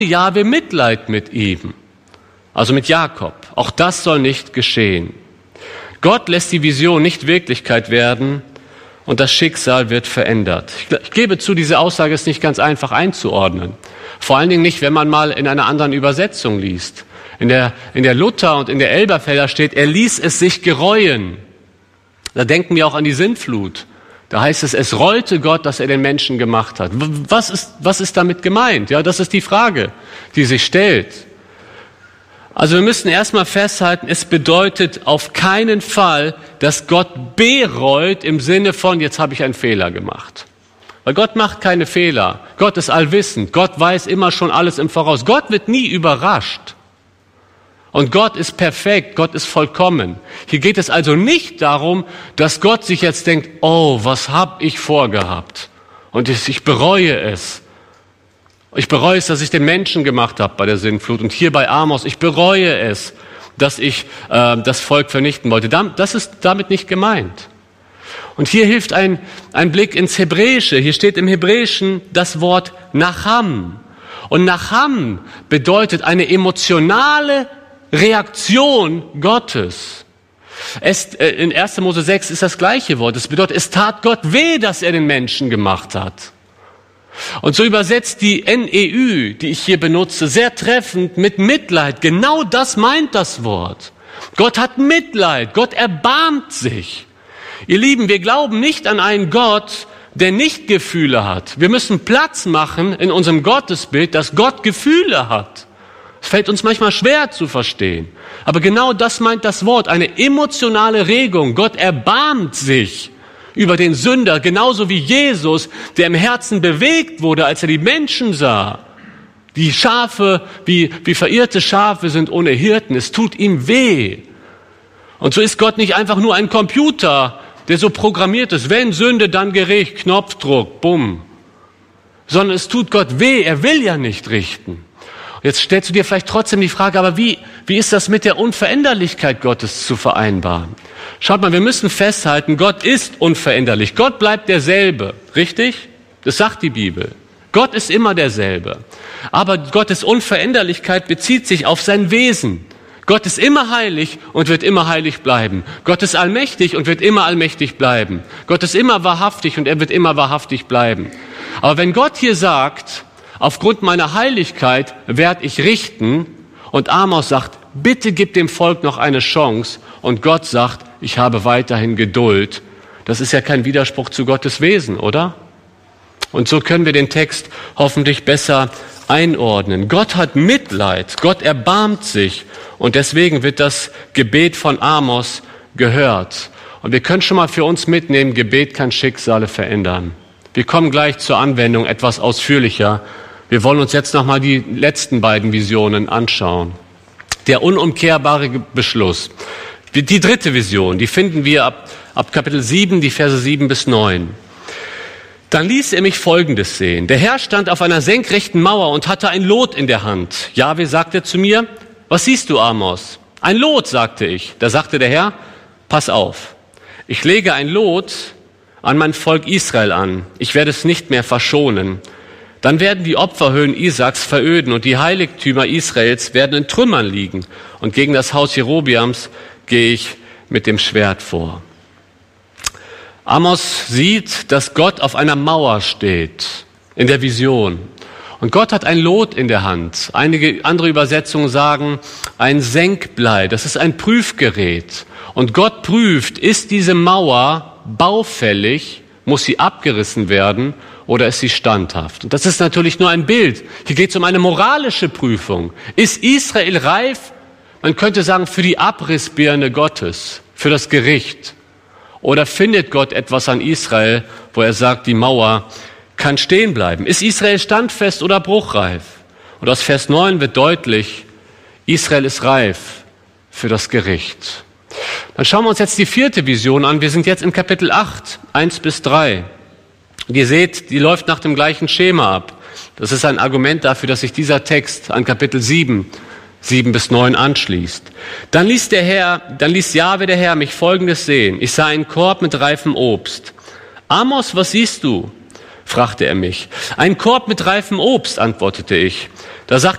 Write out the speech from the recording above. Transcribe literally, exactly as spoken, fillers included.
Jahwe Mitleid mit ihm, also mit Jakob. Auch das soll nicht geschehen. Gott lässt die Vision nicht Wirklichkeit werden und das Schicksal wird verändert. Ich gebe zu, diese Aussage ist nicht ganz einfach einzuordnen. Vor allen Dingen nicht, wenn man mal in einer anderen Übersetzung liest. In der, in der Luther und in der Elberfelder steht, er ließ es sich gereuen. Da denken wir auch an die Sintflut. Da heißt es, es rollte Gott, dass er den Menschen gemacht hat. Was ist, was ist damit gemeint? Ja, das ist die Frage, die sich stellt. Also wir müssen erstmal festhalten, es bedeutet auf keinen Fall, dass Gott bereut im Sinne von, jetzt habe ich einen Fehler gemacht. Weil Gott macht keine Fehler. Gott ist allwissend. Gott weiß immer schon alles im Voraus. Gott wird nie überrascht. Und Gott ist perfekt. Gott ist vollkommen. Hier geht es also nicht darum, dass Gott sich jetzt denkt, oh, was habe ich vorgehabt? Und ich bereue es. Ich bereue es, dass ich den Menschen gemacht habe bei der Sintflut. Und hier bei Amos, ich bereue es, dass ich äh, das Volk vernichten wollte. Das ist damit nicht gemeint. Und hier hilft ein, ein Blick ins Hebräische. Hier steht im Hebräischen das Wort Nacham. Und Nacham bedeutet eine emotionale Reaktion Gottes. Es, äh, in erster Mose sechs ist das gleiche Wort. Es bedeutet, es tat Gott weh, dass er den Menschen gemacht hat. Und so übersetzt die N E Ü, die ich hier benutze, sehr treffend mit Mitleid. Genau das meint das Wort. Gott hat Mitleid. Gott erbarmt sich. Ihr Lieben, wir glauben nicht an einen Gott, der nicht Gefühle hat. Wir müssen Platz machen in unserem Gottesbild, dass Gott Gefühle hat. Es fällt uns manchmal schwer zu verstehen. Aber genau das meint das Wort, eine emotionale Regung. Gott erbarmt sich über den Sünder, genauso wie Jesus, der im Herzen bewegt wurde, als er die Menschen sah. Die Schafe, wie, wie verirrte Schafe sind ohne Hirten. Es tut ihm weh. Und so ist Gott nicht einfach nur ein Computer, der so programmiert ist, wenn Sünde, dann Gericht, Knopfdruck, bumm. Sondern es tut Gott weh, er will ja nicht richten. Jetzt stellst du dir vielleicht trotzdem die Frage, aber wie, wie ist das mit der Unveränderlichkeit Gottes zu vereinbaren? Schaut mal, wir müssen festhalten, Gott ist unveränderlich. Gott bleibt derselbe, richtig? Das sagt die Bibel. Gott ist immer derselbe. Aber Gottes Unveränderlichkeit bezieht sich auf sein Wesen. Gott ist immer heilig und wird immer heilig bleiben. Gott ist allmächtig und wird immer allmächtig bleiben. Gott ist immer wahrhaftig und er wird immer wahrhaftig bleiben. Aber wenn Gott hier sagt, aufgrund meiner Heiligkeit werde ich richten, und Amos sagt, bitte gib dem Volk noch eine Chance, und Gott sagt, ich habe weiterhin Geduld, das ist ja kein Widerspruch zu Gottes Wesen, oder? Und so können wir den Text hoffentlich besser einordnen. Gott hat Mitleid, Gott erbarmt sich, und deswegen wird das Gebet von Amos gehört. Und wir können schon mal für uns mitnehmen, Gebet kann Schicksale verändern. Wir kommen gleich zur Anwendung etwas ausführlicher. Wir wollen uns jetzt nochmal die letzten beiden Visionen anschauen. Der unumkehrbare Beschluss. Die dritte Vision, die finden wir ab, ab Kapitel sieben, die Verse sieben bis neun. Dann ließ er mich Folgendes sehen. Der Herr stand auf einer senkrechten Mauer und hatte ein Lot in der Hand. Jahwe sagte zu mir, was siehst du, Amos? Ein Lot, sagte ich. Da sagte der Herr, pass auf, ich lege ein Lot an mein Volk Israel an. Ich werde es nicht mehr verschonen. Dann werden die Opferhöhen Isaaks veröden und die Heiligtümer Israels werden in Trümmern liegen. Und gegen das Haus Jerobiams gehe ich mit dem Schwert vor. Amos sieht, dass Gott auf einer Mauer steht, in der Vision. Und Gott hat ein Lot in der Hand. Einige andere Übersetzungen sagen, ein Senkblei. Das ist ein Prüfgerät. Und Gott prüft, ist diese Mauer baufällig, muss sie abgerissen werden oder ist sie standhaft? Und das ist natürlich nur ein Bild. Hier geht es um eine moralische Prüfung. Ist Israel reif? Man könnte sagen, für die Abrissbirne Gottes, für das Gericht. Oder findet Gott etwas an Israel, wo er sagt, die Mauer kann stehen bleiben? Ist Israel standfest oder bruchreif? Und aus Vers neun wird deutlich, Israel ist reif für das Gericht. Dann schauen wir uns jetzt die vierte Vision an. Wir sind jetzt in Kapitel acht, eins bis drei. Und ihr seht, die läuft nach dem gleichen Schema ab. Das ist ein Argument dafür, dass sich dieser Text an Kapitel sieben, sieben bis neun anschließt. Dann ließ der Herr, dann ließ Jahwe der Herr mich Folgendes sehen. Ich sah einen Korb mit reifem Obst. Amos, was siehst du? Fragte er mich. Ein Korb mit reifem Obst, antwortete ich. Da sagt